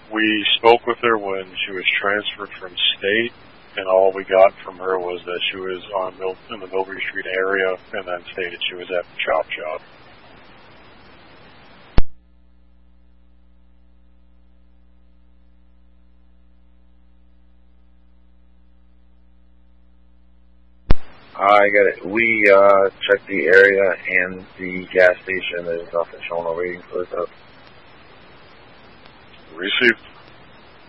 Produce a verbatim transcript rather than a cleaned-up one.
we spoke with her when she was transferred from state, and all we got from her was that she was on Mil- in the Milbury Street area, and then stated she was at the Chop Shop. I got it. We uh, checked the area and the gas station. There's nothing showing or waiting for us up. Received.